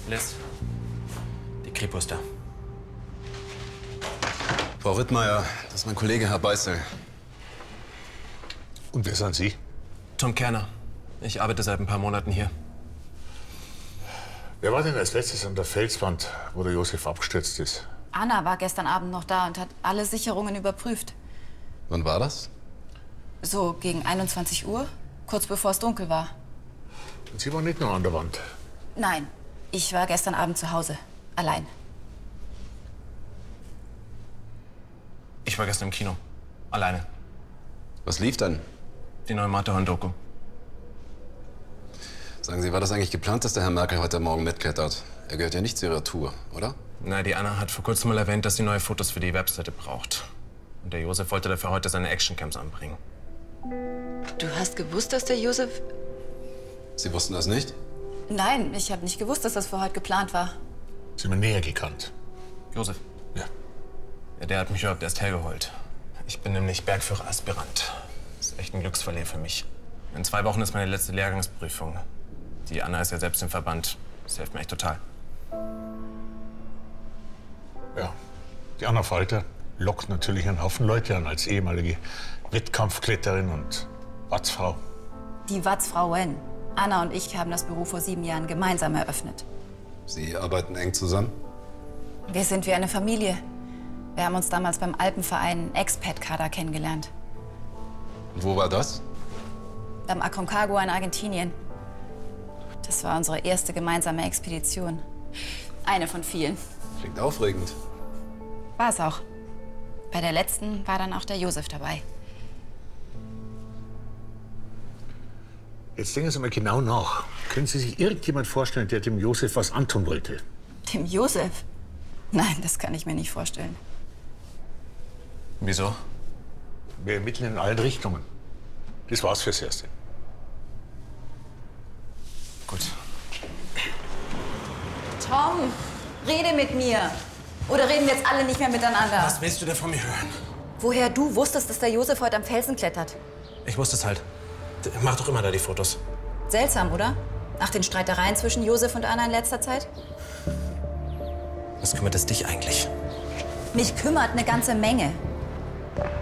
Liz, die Kripo ist da. Frau Rittmeier, das ist mein Kollege Herr Beißel. Und wer sind Sie? Tom Kerner. Ich arbeite seit ein paar Monaten hier. Wer war denn als letztes an der Felswand, wo der Josef abgestürzt ist? Anna war gestern Abend noch da und hat alle Sicherungen überprüft. Wann war das? So gegen 21 Uhr, kurz bevor es dunkel war. Und Sie waren nicht noch an der Wand? Nein, ich war gestern Abend zu Hause, allein. Ich war gestern im Kino. Alleine. Was lief denn? Die neue Matterhorn-Doku. Sagen Sie, war das eigentlich geplant, dass der Herr Merkel heute Morgen mitklettert? Er gehört ja nicht zu Ihrer Tour, oder? Na, die Anna hat vor kurzem mal erwähnt, dass sie neue Fotos für die Webseite braucht. Und der Josef wollte dafür heute seine Actioncams anbringen. Du hast gewusst, dass der Josef... Sie wussten das nicht? Nein, ich habe nicht gewusst, dass das für heute geplant war. Sind wir näher gekannt? Josef? Ja. Ja, der hat mich überhaupt erst hergeholt. Ich bin nämlich Bergführer-Aspirant. Das ist echt ein Glücksfall hier für mich. In 2 Wochen ist meine letzte Lehrgangsprüfung. Die Anna ist ja selbst im Verband. Das hilft mir echt total. Ja. Die Anna Falter lockt natürlich einen Haufen Leute an als ehemalige Wettkampfkletterin und Watzfrau. Die Watzfrauen. Anna und ich haben das Büro vor 7 Jahren gemeinsam eröffnet. Sie arbeiten eng zusammen? Wir sind wie eine Familie. Wir haben uns damals beim Alpenverein Expat-Kader kennengelernt. Und wo war das? Beim Aconcagua in Argentinien. Das war unsere erste gemeinsame Expedition. Eine von vielen. Klingt aufregend. War es auch. Bei der letzten war dann auch der Josef dabei. Jetzt denken Sie mal genau nach. Können Sie sich irgendjemand vorstellen, der dem Josef was antun wollte? Dem Josef? Nein, das kann ich mir nicht vorstellen. Wieso? Wir ermitteln in allen Richtungen. Das war's fürs Erste. Gut. Tom, rede mit mir. Oder reden wir jetzt alle nicht mehr miteinander? Was willst du denn von mir hören? Woher du wusstest, dass der Josef heute am Felsen klettert? Ich wusste es halt. Mach doch immer da die Fotos. Seltsam, oder? Nach den Streitereien zwischen Josef und Anna in letzter Zeit? Was kümmert es dich eigentlich? Mich kümmert eine ganze Menge.